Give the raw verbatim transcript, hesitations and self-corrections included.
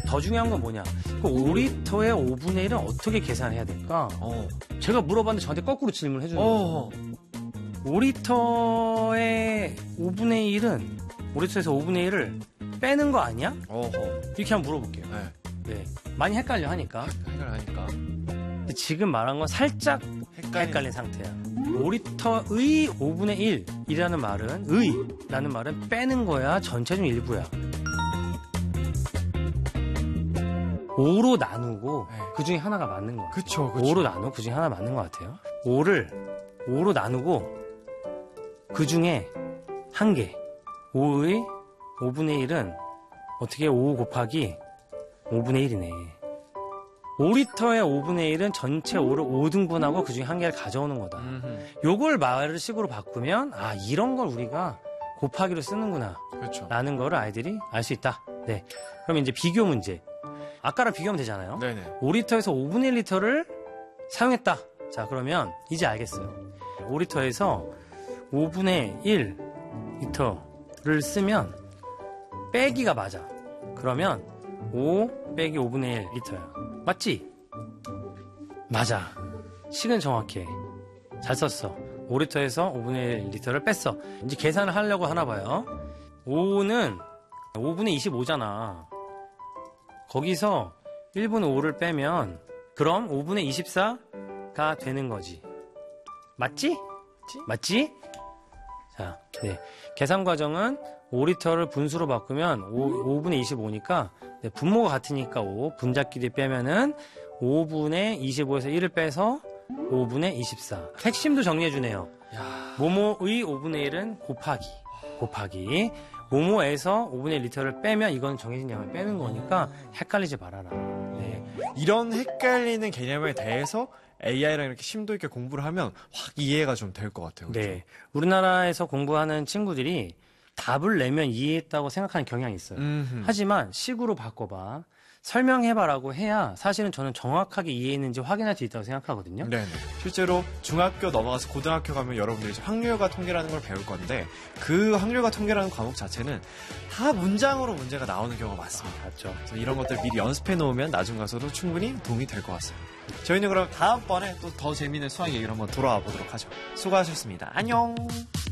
더 중요한 건 뭐냐? 그 오 리터의 오분의 일은 어떻게 계산해야 될까? 어. 제가 물어봤는데 저한테 거꾸로 질문을 해주는 어. 거예요. 오 리터의 오분의 일은 오 리터에서 오분의 일을 빼는 거 아니야? 어허. 이렇게 한번 물어볼게요. 네. 네. 많이 헷갈려 하니까. 해결하니까. 근데 지금 말한 건 살짝 헷갈린, 헷갈린 상태야. 오 리터의 오분의 일이라는 말은, 의라는 말은 빼는 거야, 전체 중 일부야. 오로 나누고 네. 그 중에 하나가 맞는 거 같아요. 그쵸, 그쵸. 오로 나누고 그 중에 하나 맞는 것 같아요. 오를 오로 나누고 그 중에 한 개. 오의 오분의 일은 어떻게 오 곱하기 오분의 일이네. 오 리터의 오분의 일은 전체 오를 오 등분하고 그 중에 한 개를 가져오는 거다. 음흠. 요걸 말을 식으로 바꾸면 아 이런 걸 우리가 곱하기로 쓰는구나 그렇죠. 라는 거를 아이들이 알 수 있다. 네. 그럼 이제 비교 문제. 아까랑 비교하면 되잖아요. 네네. 오 리터에서 오분의 일 리터를 사용했다. 자, 그러면 이제 알겠어요. 오 리터에서 오분의 일 리터를 쓰면 빼기가 맞아. 그러면 오 빼기 오분의 일 리터야. 맞지? 맞아. 식은 정확해. 잘 썼어. 오 리터에서 오분의 일 리터를 뺐어. 이제 계산을 하려고 하나 봐요. 오는 오분의 이십오잖아. 거기서 일분의 오를 빼면 그럼 오분의 이십사가 되는 거지. 맞지? 맞지? 자, 네. 계산 과정은 오 리터를 분수로 바꾸면 오, 분의 이십오니까 네, 분모가 같으니까 오, 분자끼리 빼면은 오분의 이십오에서 일을 빼서 오분의 이십사. 핵심도 정리해주네요. 야. 모모의 오분의 일은 곱하기. 곱하기. 모모에서 오분의 일 리터를 빼면 이건 정해진 양을 빼는 거니까 헷갈리지 말아라. 네. 이런 헷갈리는 개념에 대해서 에이아이랑 이렇게 심도 있게 공부를 하면 확 이해가 좀 될 것 같아요. 그렇죠? 네. 우리나라에서 공부하는 친구들이 답을 내면 이해했다고 생각하는 경향이 있어요. 음흠. 하지만 식으로 바꿔봐. 설명해봐라고 해야 사실은 저는 정확하게 이해했는지 확인할 수 있다고 생각하거든요. 네네. 실제로 중학교 넘어가서 고등학교 가면 여러분들이 이제 확률과 통계라는 걸 배울 건데 그 확률과 통계라는 과목 자체는 다 문장으로 문제가 나오는 경우가 많습니다. 맞죠. 그래서 이런 것들 미리 연습해 놓으면 나중 가서도 충분히 도움이 될 것 같습니다. 저희는 그럼 다음번에 또 더 재미있는 수학 얘기를 한번 돌아와 보도록 하죠. 수고하셨습니다. 안녕.